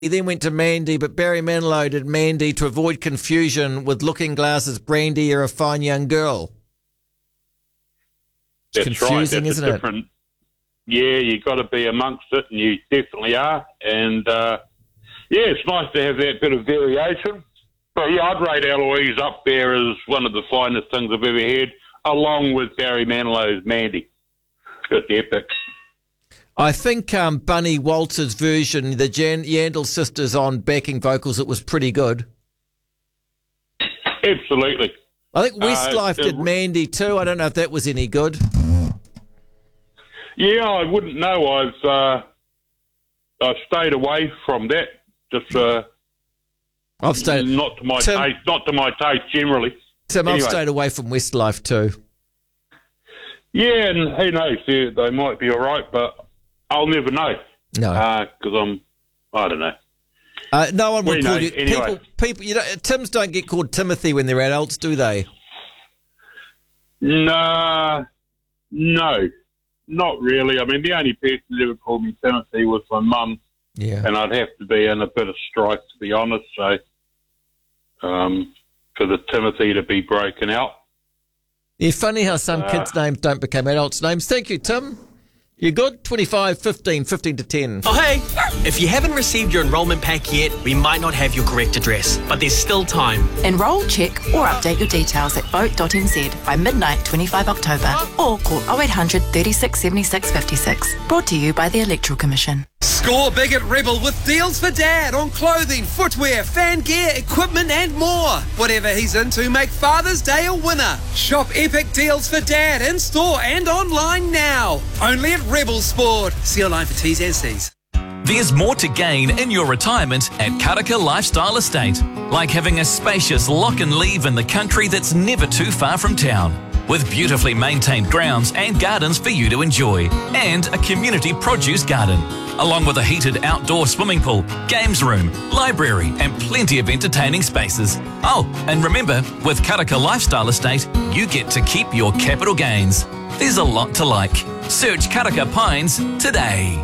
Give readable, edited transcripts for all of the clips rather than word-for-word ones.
He then went to Mandy, but Barry Manilow did Mandy to avoid confusion with Looking Glass's Brandy, You're a Fine Young Girl. It's That's confusing, right. That's isn't it? different. Yeah, you've got to be amongst it, and you definitely are. And, it's nice to have that bit of variation. But, yeah, I'd rate Eloise up there as one of the finest things I've ever heard, along with Barry Manilow's Mandy. It's epic. I think Bunny Walters' version, the Yandel sisters on backing vocals, it was pretty good. Absolutely. I think Westlife did Mandy too. I don't know if that was any good. Yeah, I wouldn't know. I've stayed away from that. Just I've stayed not to my taste. Not to my taste generally. Tim, anyway. I've stayed away from Westlife too. Yeah, and who knows? They might be all right, but I'll never know. No, because I don't know. No one would call you. Anyway. People, Tims don't get called Timothy when they're adults, do they? No, not really. I mean, the only person that ever called me Timothy was my mum. Yeah. And I'd have to be in a bit of strife, to be honest. So, for the Timothy to be broken out. Yeah, funny how some kids' names don't become adults' names. Thank you, Tim. You good? 25, 15 to 10. Oh, hey, if you haven't received your enrolment pack yet, we might not have your correct address, but there's still time. Enrol, check or update your details at vote.nz by midnight 25 October or call 0800 36 76 56. Brought to you by the Electoral Commission. Score big at Rebel with deals for Dad on clothing, footwear, fan gear, equipment and more. Whatever he's into, make Father's Day a winner. Shop epic deals for Dad in store and online now. Only at Rebel Sport. See online for T's and C's. There's more to gain in your retirement at Karaka Lifestyle Estate, like having a spacious lock and leave in the country that's never too far from town, with beautifully maintained grounds and gardens for you to enjoy, and a community produce garden, along with a heated outdoor swimming pool, games room, library and plenty of entertaining spaces. Oh, and remember, with Karaka Lifestyle Estate, you get to keep your capital gains. There's a lot to like. Search Karaka Pines today.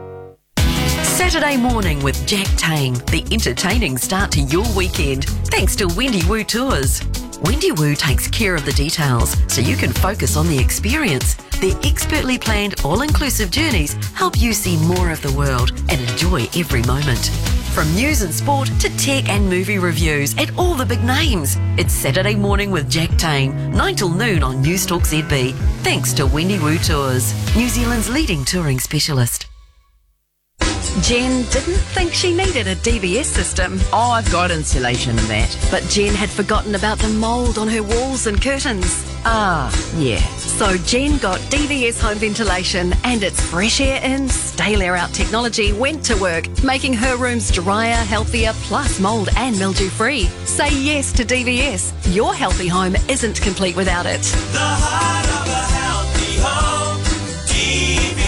Saturday morning with Jack Tame, the entertaining start to your weekend, thanks to Wendy Woo Tours. Wendy Woo takes care of the details so you can focus on the experience. Their expertly planned all-inclusive journeys help you see more of the world and enjoy every moment. From news and sport to tech and movie reviews at all the big names. It's Saturday morning with Jack Tame, 9 till noon on News Talk ZB, thanks to Wendy Woo Tours, New Zealand's leading touring specialist. Jen didn't think she needed a DVS system. Oh, I've got insulation and that. But Jen had forgotten about the mould on her walls and curtains. Ah, yeah. So Jen got DVS home ventilation and its fresh air in, stale air out technology went to work, making her rooms drier, healthier, plus mould and mildew free. Say yes to DVS. Your healthy home isn't complete without it. The heart of a healthy home, DVS.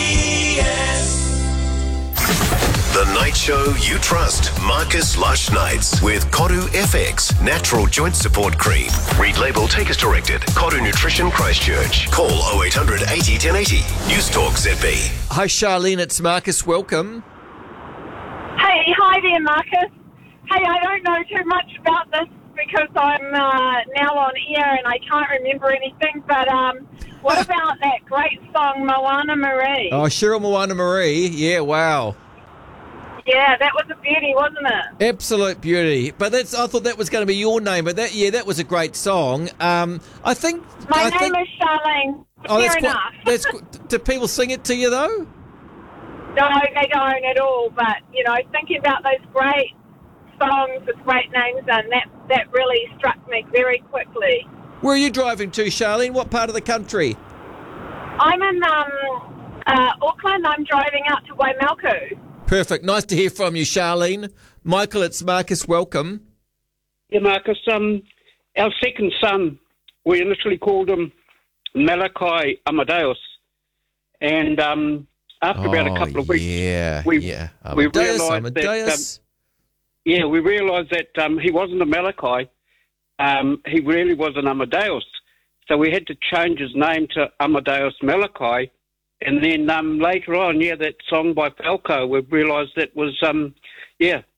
The night show you trust. Marcus Lush Nights with Koru FX Natural Joint Support Cream. Read label, take as directed. Koru Nutrition Christchurch. Call 0800 80 1080. News Talk ZB. Hi, Charlene. It's Marcus. Welcome. Hey, hi there, Marcus. Hey, I don't know too much about this because I'm now on air and I can't remember anything, but what about that great song, Moana Marie? Oh, Cheryl Moana Marie. Yeah, wow. Yeah, that was a beauty, wasn't it? Absolute beauty. But I thought that was going to be your name. But that was a great song. I think my name is Charlene. Fair enough. Do people sing it to you though? No, they don't at all. But thinking about those great songs with great names, and that really struck me very quickly. Where are you driving to, Charlene? What part of the country? I'm in Auckland. I'm driving out to Waimelku. Perfect. Nice to hear from you, Charlene. Michael, it's Marcus. Welcome. Yeah, Marcus. Our second son, we initially called him Malachi Amadeus. And after about a couple of weeks, we realised that... we realised that he wasn't a Malachi. He really was an Amadeus. So we had to change his name to Amadeus Malachi. And then later on, that song by Falco, we realised that was, Yeah.